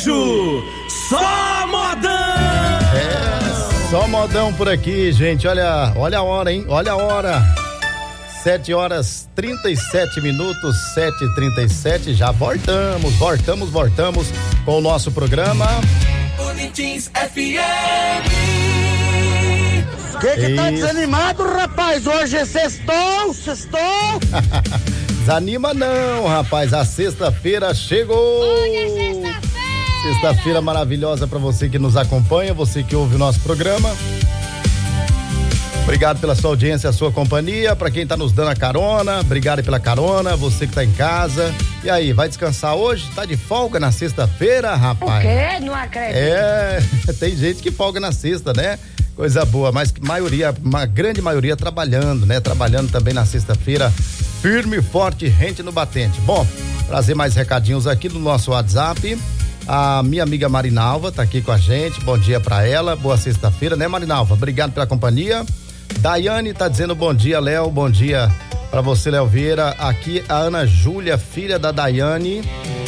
sertanejo, só modão! Só modão por aqui, gente. Olha a hora, hein? Olha a hora. 7h37, 7h37. Já voltamos com o nosso programa. Unitins FM. Que tá desanimado, rapaz? Hoje é sextou. Desanima não, rapaz. A sexta-feira chegou. Hoje é sexta-feira. Sexta-feira maravilhosa pra você que nos acompanha, você que ouve o nosso programa. Obrigado pela sua audiência, a sua companhia, pra quem tá nos dando a carona, obrigado pela carona, você que tá em casa. E aí, vai descansar hoje? Tá de folga na sexta-feira, rapaz? O quê? Não acredito. Tem gente que folga na sexta, né? Coisa boa, mas uma grande maioria trabalhando, né? Trabalhando também na sexta-feira, firme, forte, rente no batente. Bom, trazer mais recadinhos aqui no nosso WhatsApp. A minha amiga Marinalva tá aqui com a gente, bom dia pra ela, boa sexta-feira, né, Marinalva? Obrigado pela companhia. Daiane tá dizendo bom dia, Léo, bom dia pra você, Léo Vieira. Aqui a Ana Júlia, filha da Daiane,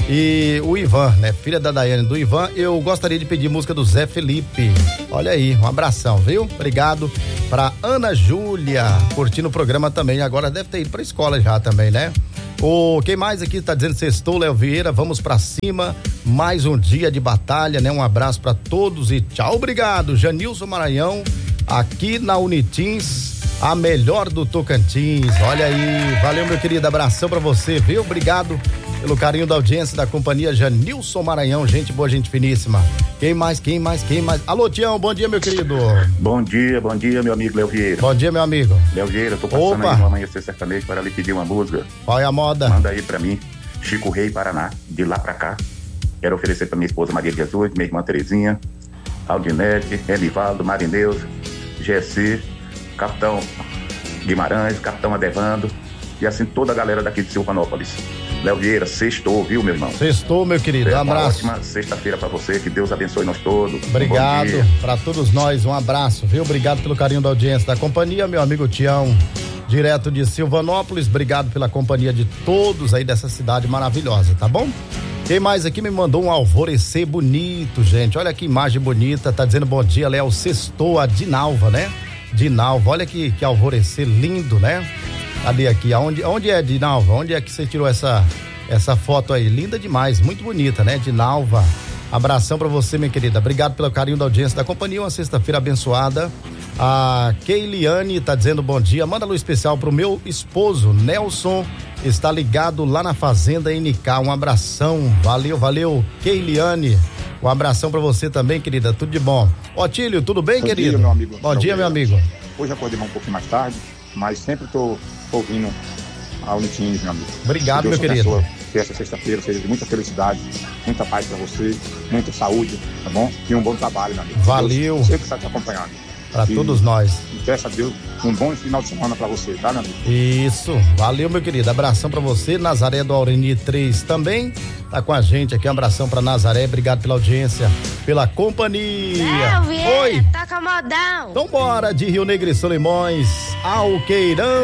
e o Ivan, né, filha da Daiane, do Ivan. Eu gostaria de pedir música do Zé Felipe. Olha aí, um abração, viu? Obrigado pra Ana Júlia, curtindo o programa também, agora deve ter ido pra escola já também, né? Quem mais aqui tá dizendo sextou, Léo Vieira, vamos pra cima, mais um dia de batalha, né? Um abraço pra todos e tchau, obrigado. Janilson Maranhão, aqui na Unitins, a melhor do Tocantins, olha aí, valeu meu querido, abração pra você, viu? Obrigado pelo carinho da audiência da companhia Janilson Maranhão, gente boa, gente finíssima. Quem mais? Alô, Tião, bom dia, meu querido. Bom dia, meu amigo Léo Vieira. Bom dia, meu amigo. Léo Vieira, tô passando aí no Amanhecer Sertanejo para lhe pedir uma música. Qual é a moda? Manda aí pra mim, Chico Rei, Paraná, de lá pra cá. Quero oferecer pra minha esposa Maria de Jesus, minha irmã Terezinha, Aldinete, Elivaldo, Marineus, GC, Capitão Guimarães, Capitão Adevando e assim toda a galera daqui de Silvanópolis. Léo Vieira, sextou, viu, meu irmão? Sextou, meu querido, um abraço. Uma ótima sexta-feira pra você, que Deus abençoe nós todos. Obrigado pra todos nós, um abraço, viu? Obrigado pelo carinho da audiência da companhia, meu amigo Tião, direto de Silvanópolis, obrigado pela companhia de todos aí dessa cidade maravilhosa, tá bom? Quem mais aqui me mandou um alvorecer bonito, gente, olha que imagem bonita, tá dizendo bom dia, Léo, sextou, a Dinalva, né? Dinalva, olha que alvorecer lindo, né? Cadê aqui? Onde é, Dinalva? Onde é que você tirou essa foto aí? Linda demais, muito bonita, né? Dinalva, abração pra você, minha querida. Obrigado pelo carinho da audiência da companhia, uma sexta-feira abençoada. A Keiliane tá dizendo bom dia, manda luz especial pro meu esposo, Nelson, está ligado lá na Fazenda NK, um abração, valeu, Keiliane. Um abração pra você também, querida, tudo de bom. Otílio, tudo bem, bom querido? Dia, meu amigo. Bom dia, meu amigo. Hoje acordei um pouquinho mais tarde, mas sempre tô ouvindo a Unitins, meu amigo. Obrigado, meu querido. Que essa sexta-feira seja de muita felicidade, muita paz pra você, muita saúde, tá bom? E um bom trabalho, meu amigo. Valeu. Deus, sempre está te acompanhando. Pra todos nós. E peço a Deus um bom final de semana pra você, tá, meu amigo? Isso, valeu, meu querido, abração pra você. Nazaré do Aureni 3 também tá com a gente aqui, um abração pra Nazaré, obrigado pela audiência, pela companhia. Oi, toca modão. Então bora, de Rio Negro e Solimões, Alqueirão.